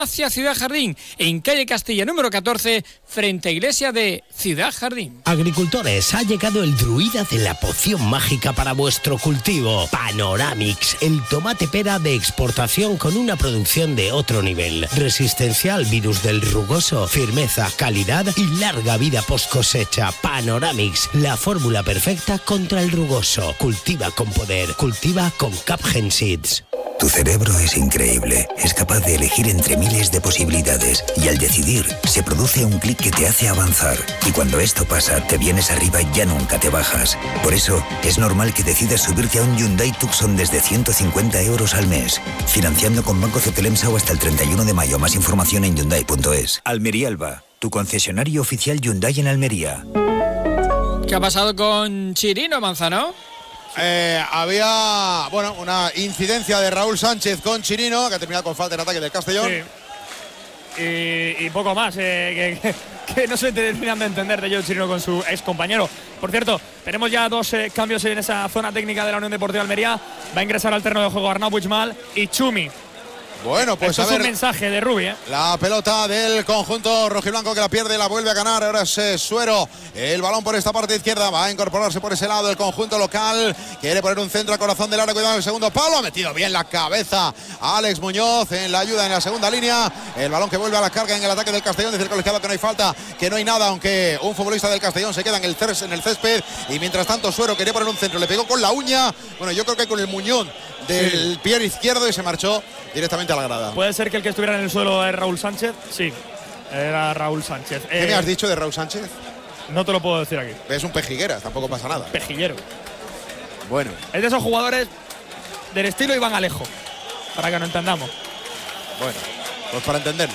hacia Ciudad Jardín, en calle Castilla número 14, frente a iglesia de Ciudad Jardín. Agricultores, ha llegado el druida de la poción mágica para vuestro cultivo. Panoramix, el tomate pera de exportación con una producción de otro nivel. Resistencia al virus del rugoso, firmeza, calidad y larga vida post cosecha. Panoramix, la fórmula perfecta contra el rugoso. Cultiva con poder, cultiva con Capgen Seeds. Tu cerebro es increíble, es capaz de elegir entre miles de posibilidades y al decidir se produce un clic que te hace avanzar y cuando esto pasa te vienes arriba y ya nunca te bajas. Por eso es normal que decidas subirte a un Hyundai Tucson desde 150 euros al mes, financiando con Banco Cetelemsa hasta el 31 de mayo. Más información en Hyundai.es. Almería Alba, tu concesionario oficial Hyundai en Almería. ¿Qué ha pasado con Chirino, Manzano? Había, una incidencia de Raúl Sánchez con Chirino, que ha terminado con falta en ataque del Castellón. Sí. Y poco más, que no se terminan de entender de ello Chirino con su ex compañero. Por cierto, tenemos ya dos cambios en esa zona técnica de la Unión Deportiva Almería. Va a ingresar al terreno de juego Arnau Puigmal y Chumi. Bueno, pues esto a ver, es un mensaje de Rubi, La pelota del conjunto rojiblanco que la pierde, la vuelve a ganar. Ahora es Suero. El balón por esta parte izquierda. Va a incorporarse por ese lado el conjunto local. Quiere poner un centro al corazón del área. Cuidado el segundo palo. Ha metido bien la cabeza Alex Muñoz en la ayuda en la segunda línea. El balón que vuelve a la carga en el ataque del Castellón. Dice el colegiado que no hay falta, que no hay nada, aunque un futbolista del Castellón se queda en el césped. Y mientras tanto Suero quería poner un centro. Le pegó con la uña. Bueno, yo creo que con el muñón del pie izquierdo y se marchó directamente a la grada. Puede ser que el que estuviera en el suelo es Raúl Sánchez. Sí, era Raúl Sánchez. ¿Qué me has dicho de Raúl Sánchez? No te lo puedo decir aquí. Es un pejiguera, tampoco pasa nada. Pejillero. Bueno. Es de esos jugadores del estilo Iván Alejo, para que no entendamos. Bueno, pues para entenderlo.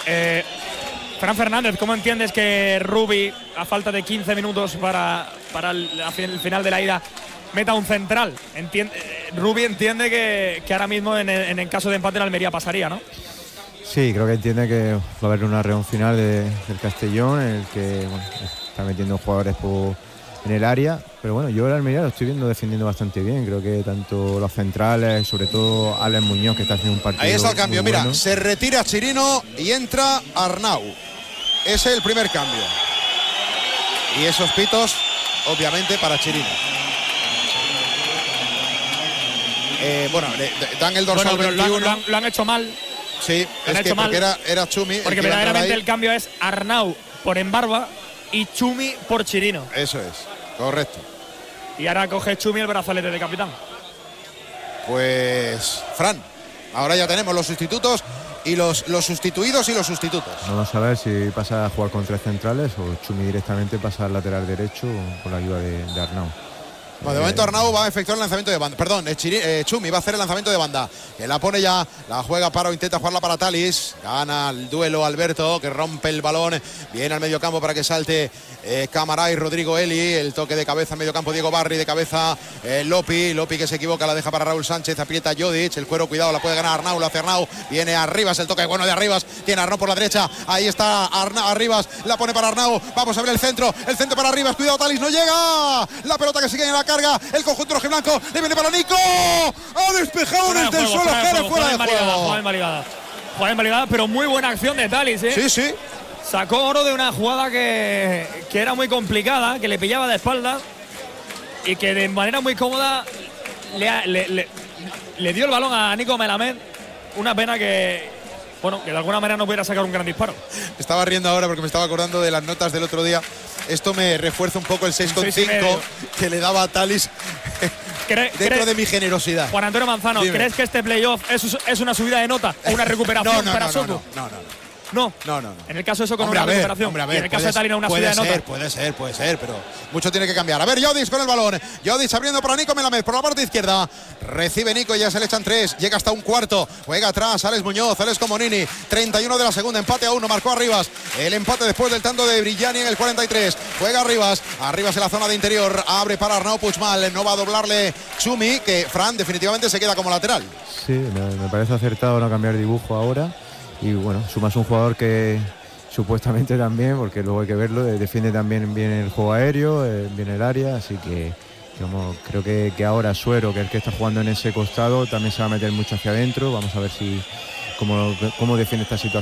Fran Fernández, ¿cómo entiendes que Rubi, a falta de 15 minutos para el final de la ida, meta un central? Rubi entiende que ahora mismo en el caso de empate en Almería pasaría, ¿no? Sí, creo que entiende que va a haber una reunión final del Castellón en el que está metiendo jugadores en el área, pero bueno, yo el Almería lo estoy viendo defendiendo bastante bien. Creo que tanto los centrales, sobre todo Alex Muñoz, que está haciendo un partido. Ahí está el cambio, mira, bueno. Se retira Chirino y entra Arnau. Ese es el primer cambio. Y esos pitos, obviamente, para Chirino. Le dan el dorsal 21. Lo han hecho mal. Sí, es que porque era Chumi. Porque verdaderamente el cambio es Arnau por Embarba y Chumi por Chirino. Eso es, correcto. Y ahora coge Chumi el brazalete de capitán. Pues, Fran, ahora ya tenemos los sustitutos y los sustituidos y los sustitutos. Vamos a ver si pasa a jugar con tres centrales o Chumi directamente pasa al lateral derecho con la ayuda de Arnau. Bueno, de momento Arnau va a efectuar el lanzamiento de banda. Perdón, Chumi va a hacer el lanzamiento de banda. Que la pone ya, la juega para o intenta jugarla para Talis. Gana el duelo Alberto, que rompe el balón. Viene al medio campo para que salte Camaray, Rodrigo Eli. El toque de cabeza al medio campo, Diego Barri, de cabeza Lopi. Lopi que se equivoca, la deja para Raúl Sánchez. Aprieta Jodic, el cuero, cuidado, la puede ganar Arnau, lo hace Arnau. Viene Arribas, el toque bueno de Arribas. Tiene Arnau por la derecha. Ahí está Arribas, la pone para Arnau. Vamos a ver el centro para Arribas. Cuidado, Talis, no llega. La pelota que sigue en la carga, el conjunto rojiblanco, le viene para Nico, ha despejado desde el suelo, fuera de juego. Jugada invalidada, pero muy buena acción de Talis, Sí. Sacó oro de una jugada que era muy complicada, que le pillaba de espaldas y que de manera muy cómoda le dio el balón a Nico Melamed. Una pena que de alguna manera no pudiera sacar un gran disparo. Estaba riendo ahora porque me estaba acordando de las notas del otro día. Esto me refuerza un poco el 6,5 que le daba a Talis dentro de mi generosidad. Juan Antonio Manzano, dime. ¿Crees que este playoff es una subida de nota o una recuperación para Soto? No. En el caso de eso con una recuperación. Hombre, en el caso de Talina una subida de nota. Puede ser, pero mucho tiene que cambiar. A ver, Jodic con el balón. Jodic abriendo para Nico Melamed por la parte izquierda. Recibe Nico y ya se le echan 3. Llega hasta un cuarto. Juega atrás Alex Muñoz, Alex Comonini. 31 de la segunda, empate a 1. Marcó Arribas. El empate después del tanto de Brillani en el 43. Juega Arribas en la zona de interior. Abre para Arnau Puigmal. No va a doblarle Chumi, que Fran definitivamente se queda como lateral. Sí, me parece acertado no cambiar dibujo ahora. Y bueno, sumas un jugador que supuestamente también, porque luego hay que verlo, defiende también bien el juego aéreo, bien el área, así que creo que ahora Suero, que es el que está jugando en ese costado, también se va a meter mucho hacia adentro. Vamos a ver si cómo defiende esta situación.